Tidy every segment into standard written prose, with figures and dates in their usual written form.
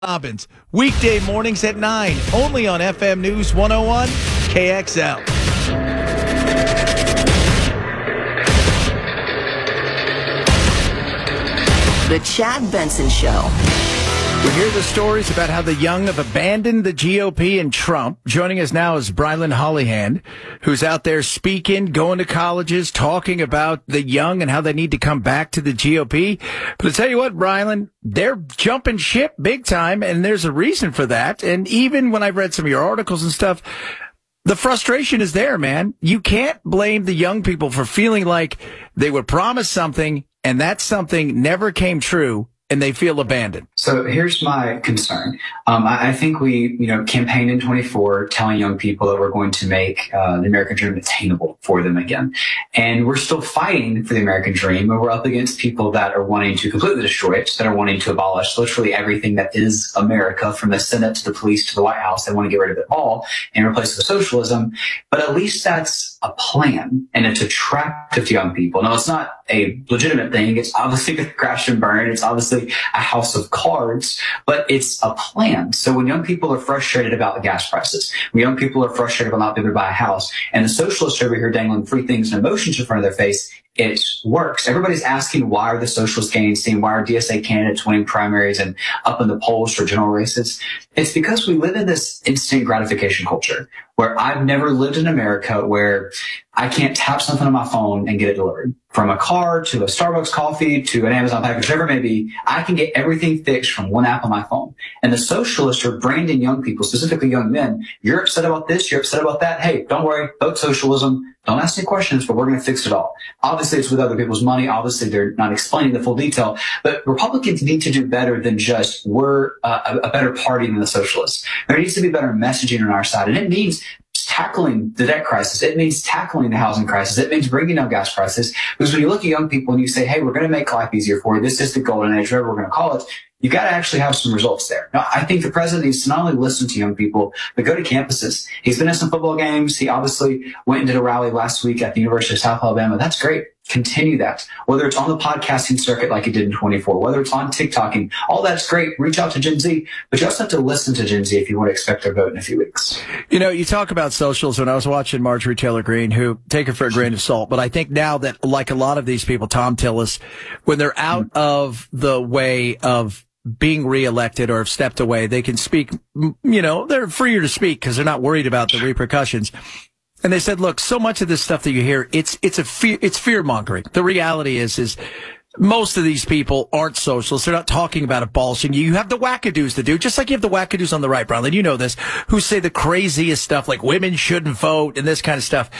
Robbins, weekday mornings at 9, only on FM News 101 KXL. The Chad Benson Show. We hear the stories about how the young have abandoned the GOP and Trump. Joining us now is Brylan Hollyhand, who's out there speaking, going to colleges, talking about the young and how they need to come back to the GOP. But I tell you what, Brylan, they're jumping ship big time, and there's a reason for that. And even when I've read some of your articles and stuff, the frustration is there, man. You can't blame the young people for feeling like they were promised something, and that something never came true, and they feel abandoned. So here's my concern. I think we, campaigned in 24 telling young people that we're going to make the American dream attainable for them again. And we're still fighting for the American dream, and we're up against people that are wanting to completely destroy it, that are wanting to abolish literally everything that is America, from the Senate to the police to the White House. They want to get rid of it all and replace it with socialism. But at least that's a plan, and it's attractive to young people. Now, it's not a legitimate thing. It's obviously going to crash and burn. It's obviously a house of cards, but it's a plan. So when young people are frustrated about the gas prices, when young people are frustrated about not being able to buy a house, and the socialists over here dangling free things and emotions in front of their face, it works. Everybody's asking, why are the socialists gaining steam? Why are DSA candidates winning primaries and up in the polls for general races? It's because we live in this instant gratification culture where I've never lived in America where I can't tap something on my phone and get it delivered. From a car to a Starbucks coffee to an Amazon package, whatever it may be, I can get everything fixed from one app on my phone. And the socialists are branding young people, specifically young men. You're upset about this, you're upset about that. Hey, don't worry, vote socialism. Don't ask any questions, but we're going to fix it all. Obviously, it's with other people's money. Obviously, they're not explaining the full detail. But Republicans need to do better than just we're a better party than the socialists. There needs to be better messaging on our side. And it means tackling the debt crisis. It means tackling the housing crisis. It means bringing down gas prices. Because when you look at young people and you say, hey, we're going to make life easier for you, this is the golden age, whatever we're going to call it, you got to actually have some results there. Now, I think the president needs to not only listen to young people, but go to campuses. He's been at some football games. He obviously went and did a rally last week at the University of South Alabama. That's great. Continue that. Whether it's on the podcasting circuit like he did in 24, whether it's on TikToking, all that's great. Reach out to Gen Z, but you also have to listen to Gen Z if you want to expect their vote in a few weeks. You talk about socials. When I was watching Marjorie Taylor Greene, who take her for a grain of salt, but I think now that, like a lot of these people, Tom Tillis, when they're out of the way of being reelected or have stepped away, they can speak, they're freer to speak because they're not worried about the repercussions. And they said, look, so much of this stuff that you hear, it's fear mongering. The reality is most of these people aren't socialists. They're not talking about abolishing. You have the wackadoos to do, just like you have the wackadoos on the right, Brylan. You know this, who say the craziest stuff like women shouldn't vote and this kind of stuff.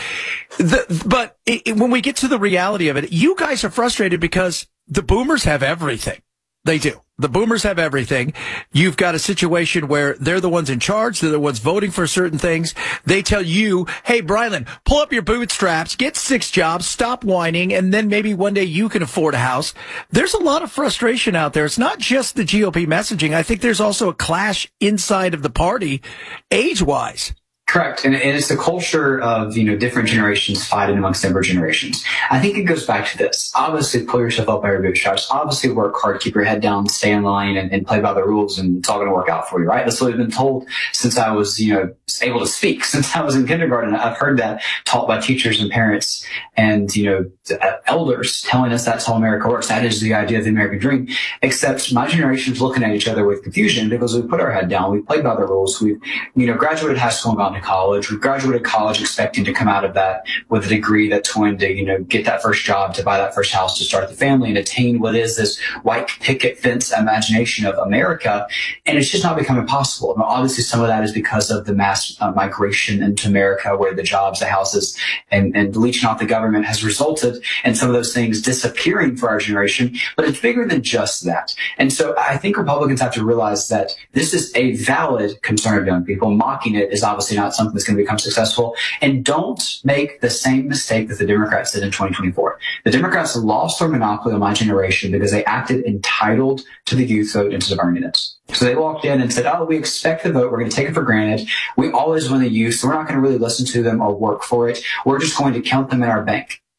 But when we get to the reality of it, you guys are frustrated because the boomers have everything. They do. The boomers have everything. You've got a situation where they're the ones in charge. They're the ones voting for certain things. They tell you, hey, Brylan, pull up your bootstraps, get 6 jobs, stop whining, and then maybe one day you can afford a house. There's a lot of frustration out there. It's not just the GOP messaging. I think there's also a clash inside of the party age-wise. Correct. And it's the culture of, different generations fighting amongst younger generations. I think it goes back to this. Obviously, pull yourself up by your bootstraps. Obviously, work hard, keep your head down, stay in line, and play by the rules, and it's all going to work out for you, right? That's what I've been told since I was, able to speak. Since I was in kindergarten, I've heard that taught by teachers and parents and, elders telling us that's how America works. That is the idea of the American dream. Except my generation's looking at each other with confusion because we put our head down. We played by the rules. We've, graduated high school and gone to college. We graduated college expecting to come out of that with a degree that's going to, get that first job, to buy that first house, to start the family and attain what is this white picket fence imagination of America. And it's just not becoming possible. Now, obviously, some of that is because of the mass migration into America, where the jobs, the houses, and leeching off the government has resulted in some of those things disappearing for our generation. But it's bigger than just that. And so I think Republicans have to realize that this is a valid concern of young people. Mocking it is obviously not something that's going to become successful. And don't make the same mistake that the Democrats did in 2024. The Democrats lost their monopoly on my generation because they acted entitled to the youth vote instead of earning it. So they walked in and said, oh, we expect the vote. We're going to take it for granted. We always win the youth, so we're not going to really listen to them or work for it. We're just going to count them in our bank.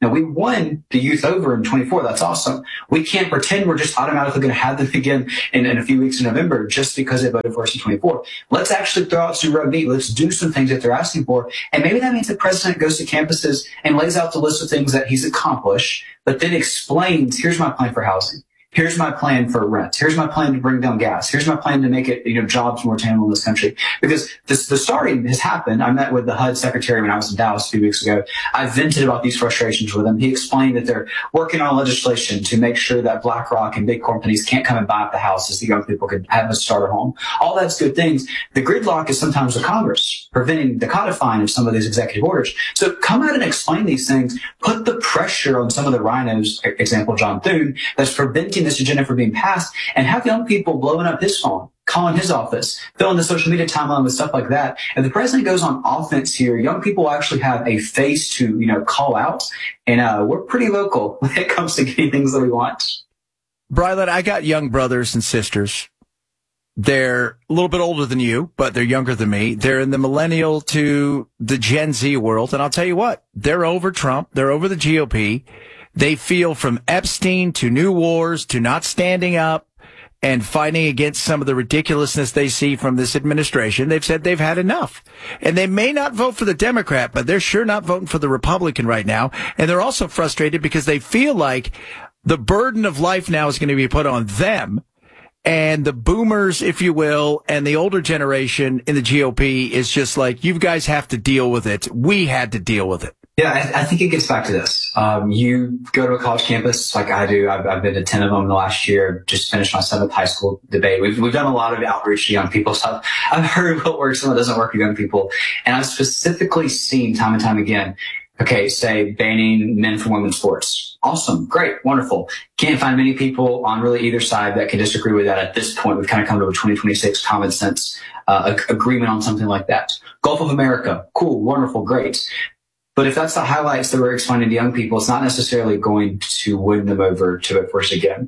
Now, we won the youth over in 24. That's awesome. We can't pretend we're just automatically going to have them again in a few weeks in November just because they voted for us in 24. Let's actually throw out some red meat. Let's do some things that they're asking for. And maybe that means the president goes to campuses and lays out the list of things that he's accomplished, but then explains, here's my plan for housing. Here's my plan for rent. Here's my plan to bring down gas. Here's my plan to make it, jobs more attainable in this country. Because the starting has happened. I met with the HUD secretary when I was in Dallas a few weeks ago. I vented about these frustrations with him. He explained that they're working on legislation to make sure that BlackRock and big companies can't come and buy up the houses. The young people can have a starter home. All that's good things. The gridlock is sometimes the Congress preventing the codifying of some of these executive orders. So come out and explain these things. Put the pressure on some of the rhinos, example John Thune, that's preventing this agenda from being passed, and have young people blowing up his phone, calling his office, filling the social media timeline with stuff like that. If the president goes on offense here, young people actually have a face to, call out. And we're pretty local when it comes to getting things that we want. Brylan, I got young brothers and sisters. They're a little bit older than you, but they're younger than me. They're in the millennial to the Gen Z world. And I'll tell you what, they're over Trump. They're over the GOP. They feel from Epstein to new wars to not standing up and fighting against some of the ridiculousness they see from this administration. They've said they've had enough. And they may not vote for the Democrat, but they're sure not voting for the Republican right now. And they're also frustrated because they feel like the burden of life now is going to be put on them. And the boomers, if you will, and the older generation in the GOP is just like, you guys have to deal with it. We had to deal with it. Yeah, I think it gets back to this. You go to a college campus like I do. I've been to 10 of them in the last year. Just finished my 7th high school debate. We've done a lot of outreach to young people. So I've heard what works and what doesn't work with young people. And I've specifically seen time and time again, okay, say banning men from women's sports. Awesome. Great. Wonderful. Can't find many people on really either side that can disagree with that at this point. We've kind of come to a 2026 common sense agreement on something like that. Gulf of America. Cool. Wonderful. Great. But if that's the highlights that we're explaining to young people, it's not necessarily going to win them over to it first again.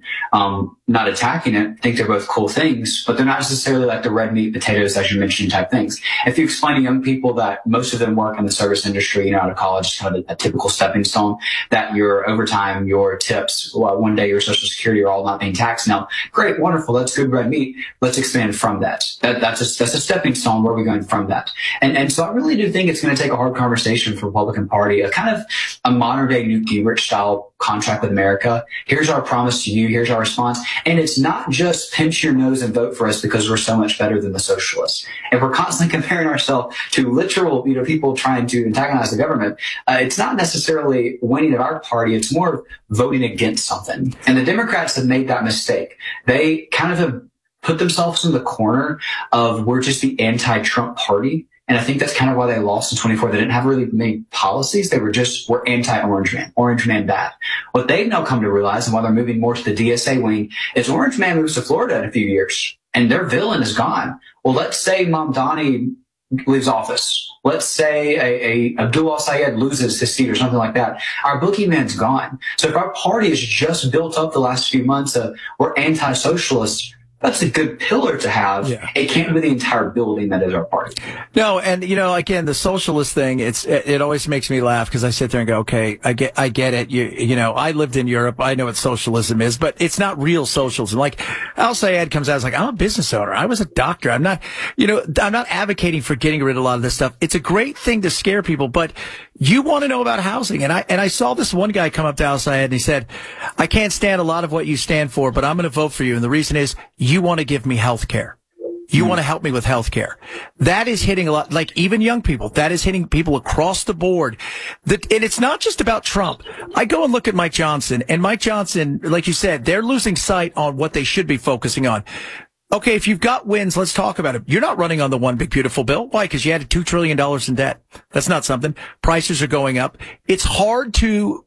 Not attacking it. I think they're both cool things, but they're not necessarily like the red meat potatoes, as you mentioned, type things. If you explain to young people that most of them work in the service industry, out of college, kind of a typical stepping stone, that your overtime, your tips, one day your Social Security are all not being taxed now. Great, wonderful. That's good red meat. Let's expand from that. That's a stepping stone. Where are we going from that? And so I really do think it's going to take a hard conversation for Republican Party, a kind of a modern day Newt Gingrich style contract with America. Here's our promise to you. Here's our response. And it's not just pinch your nose and vote for us because we're so much better than the socialists. If we're constantly comparing ourselves to literal, people trying to antagonize the government, it's not necessarily winning of our party. It's more voting against something. And the Democrats have made that mistake. They kind of have put themselves in the corner of we're just the anti-Trump party. And I think that's kind of why they lost in 24. They didn't have really many policies. They were Orange Man bad. What they've now come to realize, and why they're moving more to the DSA wing, is Orange Man moves to Florida in a few years and their villain is gone. Well, let's say Mamdani leaves office. Let's say a Abdul al-Sayed loses his seat or something like that. Our boogeyman's gone. So if our party has just built up the last few months, we're anti-socialists, that's a good pillar to have. Yeah. It can't be the entire building that is our party. No, and again, the socialist thing, it always makes me laugh because I sit there and go, okay, I get it. I lived in Europe. I know what socialism is, but it's not real socialism. Like Al Sayed comes out, it's like, I'm a business owner. I was a doctor. I'm not advocating for getting rid of a lot of this stuff. It's a great thing to scare people, but you want to know about housing. And I saw this one guy come up to Al Sayed and he said, I can't stand a lot of what you stand for, but I'm going to vote for you. And the reason is you want to give me health care. You want to help me with health care. That is hitting a lot, like even young people. That is hitting people across the board. And it's not just about Trump. I go and look at Mike Johnson, and Mike Johnson, like you said, they're losing sight on what they should be focusing on. Okay, if you've got wins, let's talk about it. You're not running on the one big beautiful bill. Why? Because you had $2 trillion in debt. That's not something. Prices are going up. It's hard to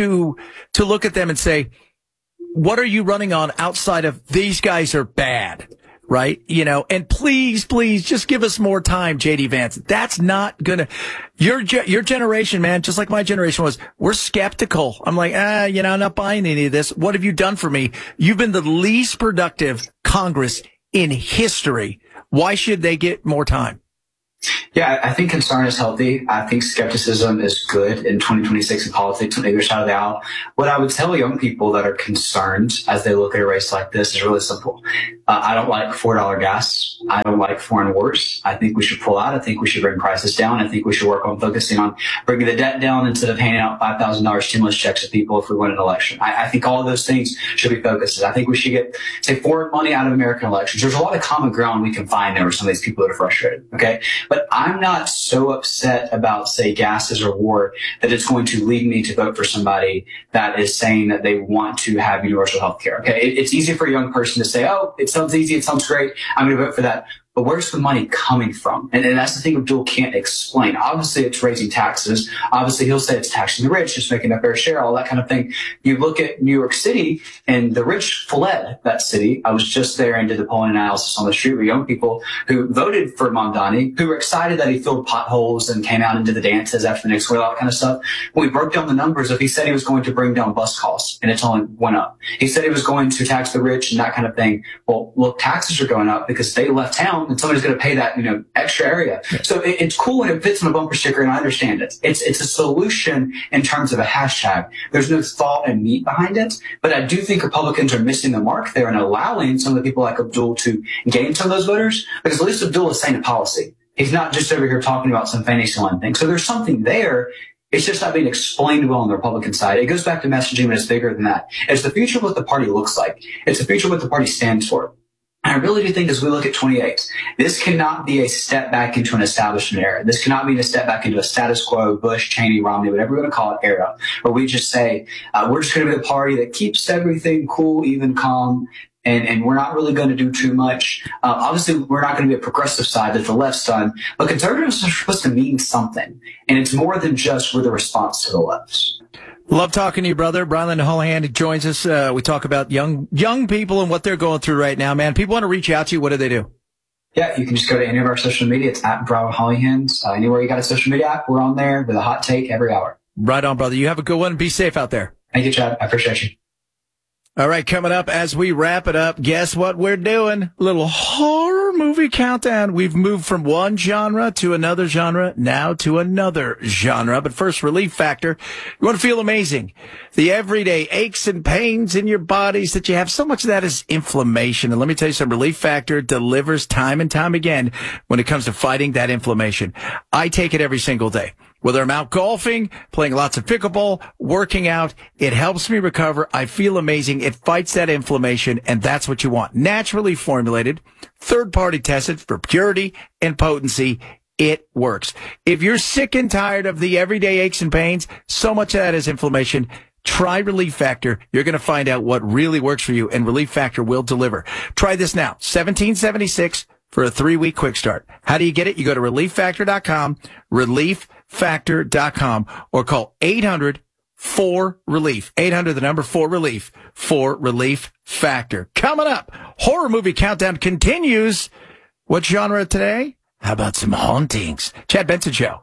look at them and say, what are you running on outside of these guys are bad, right? And please just give us more time, JD Vance. That's not gonna, your generation, man, just like my generation was, we're skeptical. I'm like, I'm not buying any of this. What have you done for me? You've been the least productive Congress in history. Why should they get more time? Yeah, I think concern is healthy. I think skepticism is good in 2026 in politics on either side of the aisle. What I would tell young people that are concerned as they look at a race like this is really simple. I don't like $4 gas. I don't like foreign wars. I think we should pull out. I think we should bring prices down. I think we should work on focusing on bringing the debt down instead of handing out $5,000 stimulus checks to people if we win an election. I think all of those things should be focuses. I think we should get, say, foreign money out of American elections. There's a lot of common ground we can find there with some of these people that are frustrated. Okay. But I'm not so upset about, say, gases or war that it's going to lead me to vote for somebody that is saying that they want to have universal health care. Okay. It's easy for a young person to say, oh, it sounds easy. It sounds great. I'm going to vote for that. But where's the money coming from? And that's the thing Abdul can't explain. Obviously, it's raising taxes. Obviously, he'll say it's taxing the rich, just making a fair share, all that kind of thing. You look at New York City, and the rich fled that city. I was just there and did the polling analysis on the street with young people who voted for Mamdani, who were excited that he filled potholes and came out into the dances after the Knicks were all that kind of stuff. When we broke down the numbers, if he said he was going to bring down bus costs, and it's only went up. He said he was going to tax the rich and that kind of thing. Well, look, taxes are going up because they left town, and somebody's going to pay that, extra area. So it's cool when it fits on a bumper sticker, and I understand it. It's a solution in terms of a hashtag. There's no thought and meat behind it, but I do think Republicans are missing the mark there and allowing some of the people like Abdul to gain some of those voters, because at least Abdul is saying a policy. He's not just over here talking about some fantasy land thing. So there's something there. It's just not being explained well on the Republican side. It goes back to messaging, but it's bigger than that. It's the future of what the party looks like. It's the future of what the party stands for. I really do think as we look at 28, this cannot be a step back into an establishment era. This cannot be a step back into a status quo, Bush, Cheney, Romney, whatever you want to call it, era, where we just say, we're just going to be the party that keeps everything cool, even, calm, and we're not really going to do too much. Obviously, we're not going to be a progressive side that the left's done, but conservatives are supposed to mean something. And it's more than just we're the response to the left. Love talking to you, brother. Brian Holohan joins us. We talk about young people and what they're going through right now, man. People want to reach out to you. What do they do? Yeah, you can just go to any of our social media. It's at Brian Holohan. Anywhere you got a social media app, we're on there with a hot take every hour. Right on, brother. You have a good one. Be safe out there. Thank you, Chad. I appreciate you. All right, coming up as we wrap it up, guess what we're doing? A little horror movie countdown. We've moved from one genre to another genre, now to another genre. But first, Relief Factor. You want to feel amazing. The everyday aches and pains in your bodies that you have, so much of that is inflammation. And let me tell you something, Relief Factor delivers time and time again when it comes to fighting that inflammation. I take it every single day. Whether I'm out golfing, playing lots of pickleball, working out, it helps me recover. I feel amazing. It fights that inflammation, and that's what you want. Naturally formulated, third-party tested for purity and potency. It works. If you're sick and tired of the everyday aches and pains, so much of that is inflammation, try Relief Factor. You're going to find out what really works for you, and Relief Factor will deliver. Try this now. $17.76 for a 3-week quick start. How do you get it? You go to ReliefFactor.com, ReliefFactor.com, or call 800-4RELIEF. 800, the number 4RELIEF, for Relief Factor. Coming up, horror movie countdown continues. What genre today? How about some hauntings? Chad Benson Show.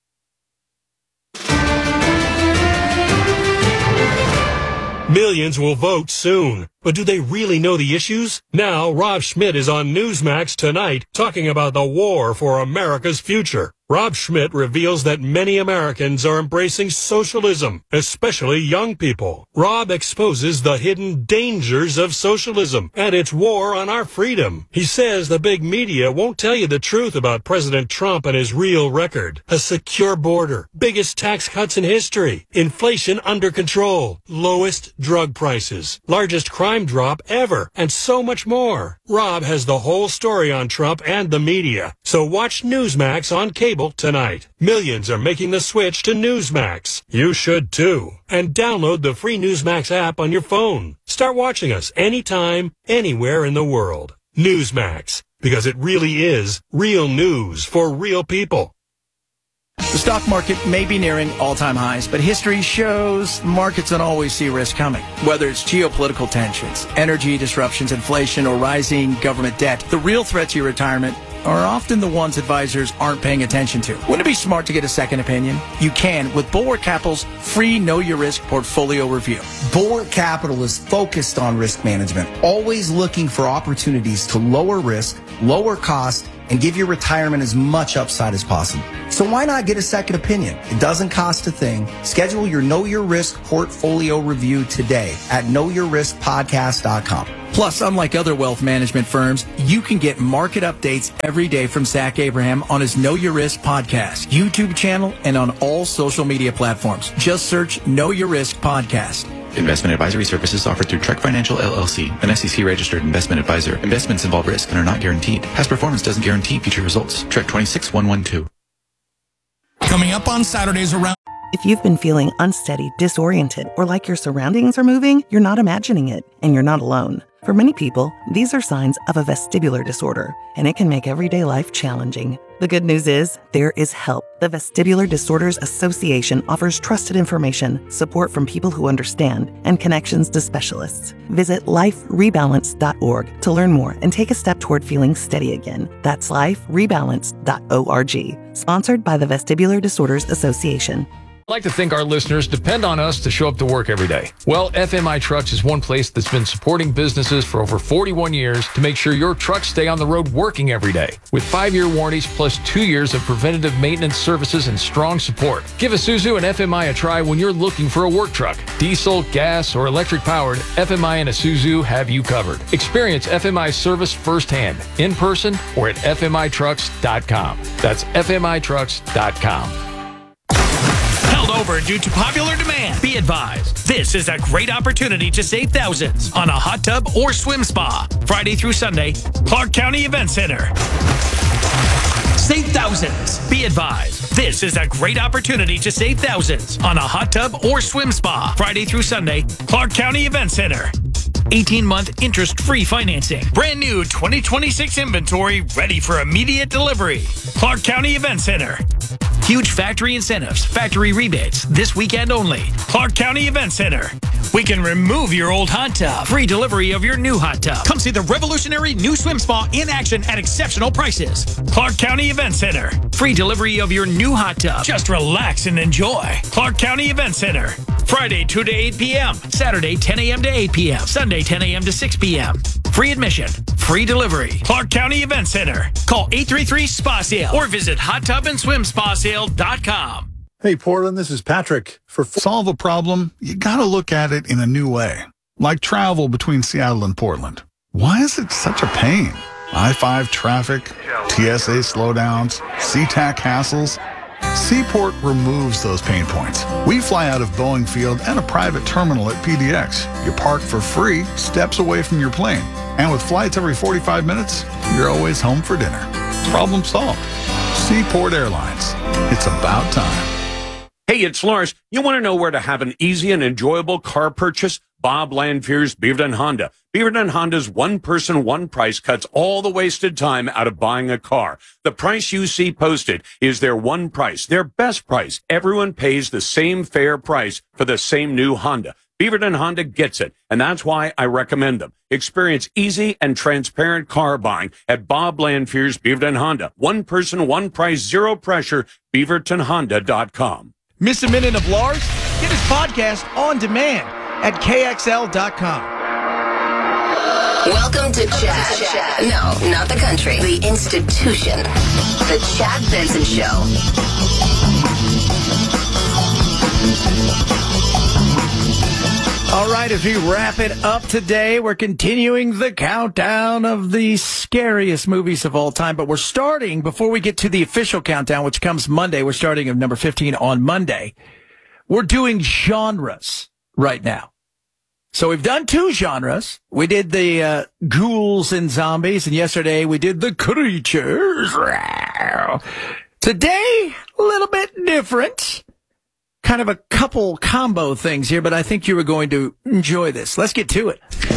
Millions will vote soon. But do they really know the issues? Now, Rob Schmidt is on Newsmax tonight talking about the war for America's future. Rob Schmidt reveals that many Americans are embracing socialism, especially young people. Rob exposes the hidden dangers of socialism and its war on our freedom. He says the big media won't tell you the truth about President Trump and his real record. A secure border, biggest tax cuts in history, inflation under control, lowest drug prices, largest crime drop ever, and so much more. Rob has the whole story on Trump and the media. So watch Newsmax on cable tonight. Millions are making the switch to Newsmax. You should too. And download the free Newsmax app on your phone. Start watching us anytime, anywhere in the world. Newsmax, because it really is real news for real people. The stock market may be nearing all-time highs, but history shows markets don't always see risk coming. Whether it's geopolitical tensions, energy disruptions, inflation, or rising government debt, the real threat to your retirement are often the ones advisors aren't paying attention to. Wouldn't it be smart to get a second opinion? You can with Bulwark Capital's free Know Your Risk portfolio review. Bulwark Capital is focused on risk management, always looking for opportunities to lower risk, lower cost, and give your retirement as much upside as possible. So why not get a second opinion? It doesn't cost a thing. Schedule your Know Your Risk portfolio review today at knowyourriskpodcast.com. Plus, unlike other wealth management firms, you can get market updates every day from Zach Abraham on his Know Your Risk podcast, YouTube channel, and on all social media platforms. Just search Know Your Risk Podcast. Investment advisory services offered through Trek Financial LLC, an SEC-registered investment advisor. Investments involve risk and are not guaranteed. Past performance doesn't guarantee future results. Trek 26112. Coming up on Saturdays around... If you've been feeling unsteady, disoriented, or like your surroundings are moving, you're not imagining it, and you're not alone. For many people, these are signs of a vestibular disorder, and it can make everyday life challenging. The good news is, there is help. The Vestibular Disorders Association offers trusted information, support from people who understand, and connections to specialists. Visit liferebalance.org to learn more and take a step toward feeling steady again. That's liferebalance.org. Sponsored by the Vestibular Disorders Association. I'd like to think our listeners depend on us to show up to work every day. Well, FMI Trucks is one place that's been supporting businesses for over 41 years to make sure your trucks stay on the road working every day. With 5-year warranties plus 2 years of preventative maintenance services and strong support. Give Isuzu and FMI a try when you're looking for a work truck. Diesel, gas, or electric powered, FMI and Isuzu have you covered. Experience FMI service firsthand, in person, or at FMITrucks.com. That's FMITrucks.com. Over due to popular demand. Be advised, this is a great opportunity to save thousands on a hot tub or swim spa. Friday through Sunday, Clark County Event Center. Save thousands. Be advised, this is a great opportunity to save thousands on a hot tub or swim spa. Friday through Sunday, Clark County Event Center. 18-month interest-free financing. Brand new 2026 inventory ready for immediate delivery. Clark County Event Center. Huge factory incentives, factory rebates, this weekend only. Clark County Event Center. We can remove your old hot tub. Free delivery of your new hot tub. Come see the revolutionary new swim spa in action at exceptional prices. Clark County Event Center. Free delivery of your new hot tub. Just relax and enjoy. Clark County Event Center. Friday 2 to 8 p.m. Saturday 10 a.m. to 8 p.m. Sunday 10 a.m. to 6 p.m. Free admission. Free delivery. Clark County Event Center. Call 833-SPA-SALE or visit hottubandSwimSpaSale.com. Hey, Portland, this is Patrick. For solve a problem, you gotta look at it in a new way. Like travel between Seattle and Portland. Why is it such a pain? I-5 traffic, TSA slowdowns, SeaTac hassles. Seaport removes those pain points. We fly out of Boeing Field and a private terminal at PDX. You park for free, steps away from your plane. And with flights every 45 minutes, you're always home for dinner. Problem solved. Seaport Airlines. It's about time. Hey, it's Lars. You want to know where to have an easy and enjoyable car purchase? Bob Lanfear's Beaverton Honda. Beaverton Honda's one-person, one-price cuts all the wasted time out of buying a car. The price you see posted is their one price, their best price. Everyone pays the same fair price for the same new Honda. Beaverton Honda gets it, and that's why I recommend them. Experience easy and transparent car buying at Bob Lanfear's Beaverton Honda. One person, one price, zero pressure, BeavertonHonda.com. Miss a minute of Lars? Get his podcast on demand at KXL.com. Welcome to Chad. No, not the country. The institution. The Chad Benson Show. All right, as we wrap it up today, we're continuing the countdown of the scariest movies of all time. But we're starting, before we get to the official countdown, which comes Monday, we're starting at number 15 on Monday. We're doing genres right now. So we've done 2 genres. We did the ghouls and zombies, and yesterday we did the creatures. Today, a little bit different. Kind of a couple combo things here, but I think you are going to enjoy this. Let's get to it.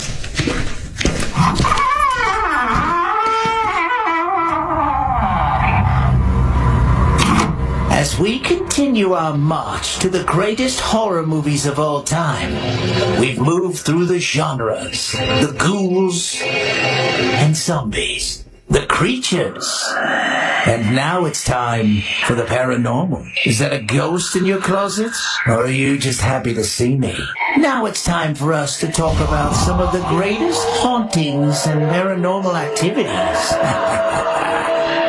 As we continue our march to the greatest horror movies of all time, we've moved through the genres, the ghouls and zombies, the creatures. And now it's time for the paranormal. Is that a ghost in your closet? Or are you just happy to see me? Now it's time for us to talk about some of the greatest hauntings and paranormal activities.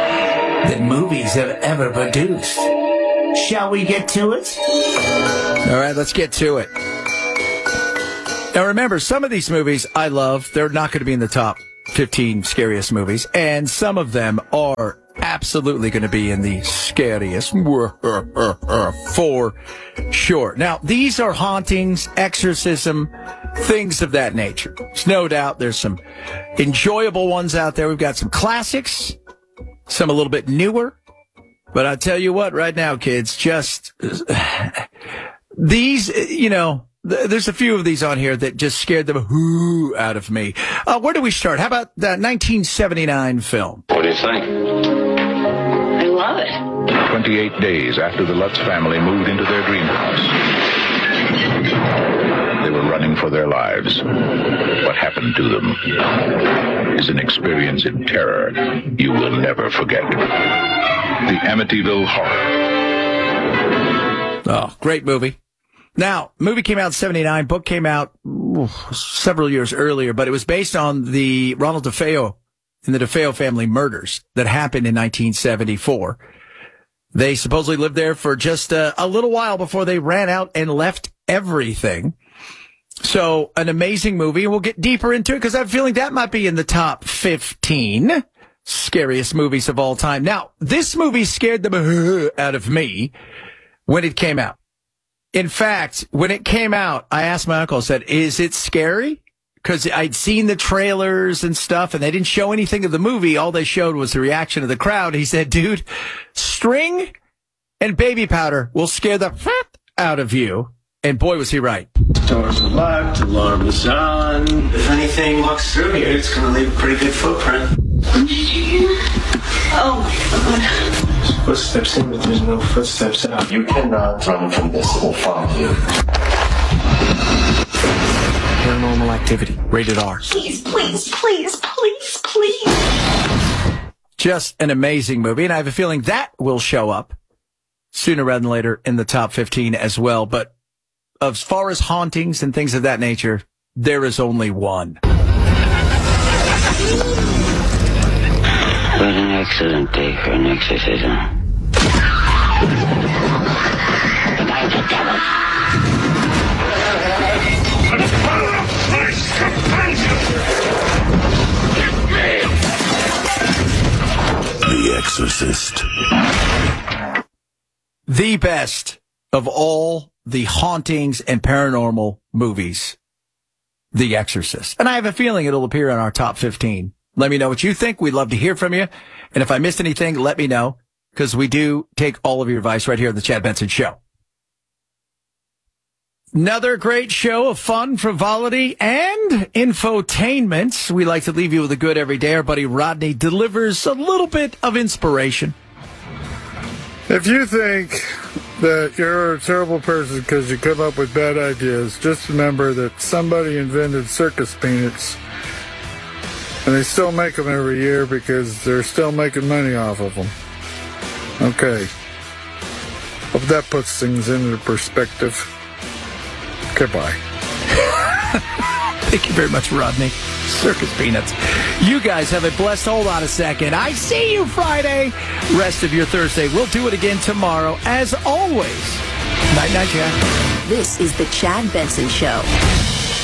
that movies have ever produced. Shall we get to it? All right, let's get to it. Now remember, some of these movies I love, they're not going to be in the top 15 scariest movies, and some of them are absolutely going to be in the scariest for sure. Now, these are hauntings, exorcism, things of that nature. There's no doubt there's some enjoyable ones out there. We've got some classics, some a little bit newer. But I'll tell you what, right now, kids, just these, there's a few of these on here that just scared the hoo out of me. Where do we start? How about that 1979 film? What do you think? I love it. 28 days after the Lutz family moved into their dream house, they were running for their lives. What happened to them is an experience in terror you will never forget. The Amityville Horror. Oh, great movie. Now, movie came out in 79, book came out several years earlier, but it was based on the Ronald DeFeo and the DeFeo family murders that happened in 1974. They supposedly lived there for just a little while before they ran out and left everything. So, an amazing movie. We'll get deeper into it because I have a feeling that might be in the top 15 scariest movies of all time. Now, this movie scared the out of me when it came out. In fact, when it came out, I asked my uncle, I said, is it scary? Because I'd seen the trailers and stuff, and they didn't show anything of the movie. All they showed was the reaction of the crowd. He said, dude, string and baby powder will scare the crap out of you. And boy, was he right. Doors are locked, alarm is on. If anything walks through here, it's going to leave a pretty good footprint. Did you hear that? Oh my God. There's footsteps in, but there's no footsteps out. You cannot run from this. It will follow you. Paranormal Activity, rated R. Please, please, please, please, please. Just an amazing movie, and I have a feeling that will show up sooner rather than later in the top 15 as well. But as far as hauntings and things of that nature, there is only one. What an excellent day for an exorcism. The guy's a devil. The power of Christ compels you! The Exorcist. The best of all the hauntings and paranormal movies, The Exorcist. And I have a feeling it'll appear in our top 15. Let me know what you think. We'd love to hear from you. And if I missed anything, let me know, because we do take all of your advice right here on the Chad Benson Show. Another great show of fun, frivolity, and infotainment. We like to leave you with a good every day. Our buddy Rodney delivers a little bit of inspiration. If you think that you're a terrible person because you come up with bad ideas, just remember that somebody invented circus peanuts, and they still make them every year because they're still making money off of them. Okay. Hope that puts things into perspective. Goodbye. Thank you very much, Rodney. Circus peanuts. You guys have a blessed, hold on a second. I see you Friday. Rest of your Thursday. We'll do it again tomorrow, as always. Night, night, Chad. This is the Chad Benson Show.